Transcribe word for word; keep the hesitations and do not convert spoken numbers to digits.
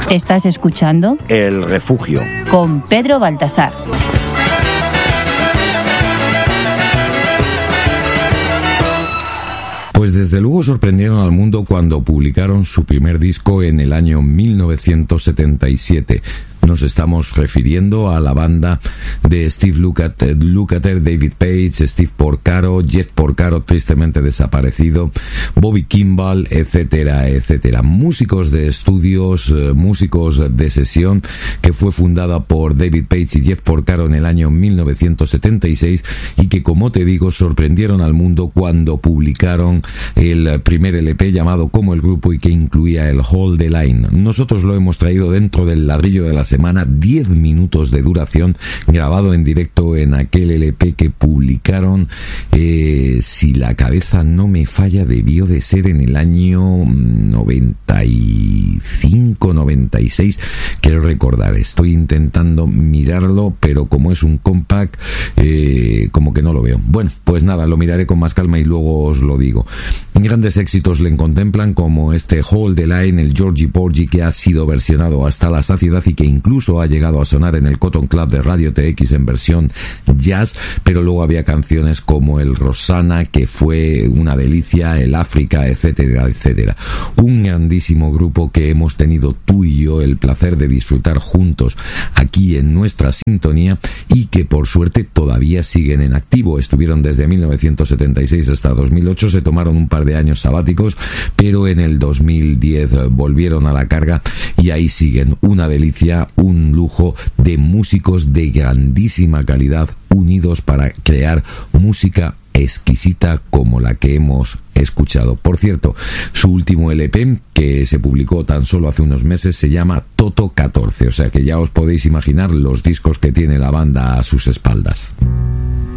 Estás escuchando El Refugio con Pedro Baltasar. Pues desde luego sorprendieron al mundo cuando publicaron su primer disco en el año mil novecientos setenta y siete. Nos estamos refiriendo a la banda de Steve Lukather, Lukather, David Page, Steve Porcaro, Jeff Porcaro, tristemente desaparecido, Bobby Kimball, etcétera, etcétera. Músicos de estudios, músicos de sesión, que fue fundada por David Page y Jeff Porcaro en el año mil novecientos setenta y seis y que, como te digo, sorprendieron al mundo cuando publicaron el primer L P llamado como el grupo y que incluía el Hold the Line. Nosotros lo hemos traído dentro del ladrillo de la semana, diez minutos de duración, grabado en directo en aquel L P que publicaron, eh, si la cabeza no me falla, debió de ser en el año noventa y cinco, noventa y seis, quiero recordar, estoy intentando mirarlo, pero como es un compact, eh, como que no lo veo. Bueno, pues nada, lo miraré con más calma y luego os lo digo. Grandes éxitos le contemplan, como este Hold the Line, el Georgie Porgy, que ha sido versionado hasta la saciedad y que incluso ha llegado a sonar en el Cotton Club de Radio T X en versión jazz, pero luego había canciones como el Rosanna, que fue una delicia, el África, etcétera, etcétera. Un grandísimo grupo que hemos tenido tú y yo el placer de disfrutar juntos aquí en nuestra sintonía y que por suerte todavía siguen en activo. Estuvieron desde mil novecientos setenta y seis hasta dos mil ocho, se tomaron un par de años sabáticos, pero en el dos mil diez volvieron a la carga y ahí siguen. Una delicia, un lujo de músicos de grandísima calidad unidos para crear música exquisita como la que hemos escuchado. Por cierto, su último L P, que se publicó tan solo hace unos meses, se llama Toto catorce, o sea que ya os podéis imaginar los discos que tiene la banda a sus espaldas.